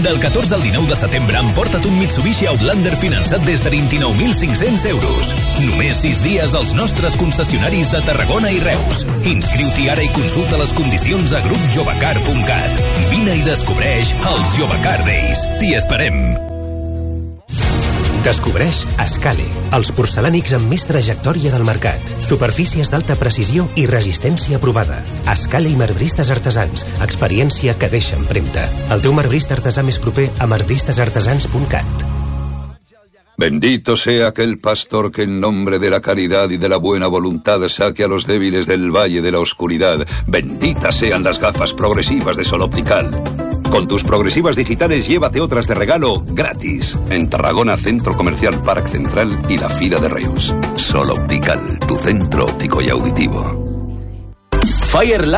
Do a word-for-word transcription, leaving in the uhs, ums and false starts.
Del catorze al dinou de setembre emporta't un Mitsubishi Outlander finançat des de vint-i-nou mil cinc-cents euros. Només sis dies als nostres concessionaris de Tarragona i Reus. Inscriu-t'hi ara i consulta les condicions a grup jovecar punt cat. Vine i descobreix els Jovecar Days. T'hi esperem. Descobreix Escale, els porcelànics amb més trajectòria del mercat. Superfícies d'alta precisió i resistència provada. Escale i marbristes artesans. Experiència que deixa empremta. El teu marbrista artesà més proper a marbristes artesans punt cat. Bendito sea aquel pastor que en nombre de la caridad y de la buena voluntad saque a los débiles del valle de la oscuridad. Benditas sean las gafas progresivas de Sol Optical. Con tus progresivas digitales llévate otras de regalo gratis. En Tarragona, Centro Comercial Parc Central y la Fira de Reus. Sol Optical, tu centro óptico y auditivo. Fire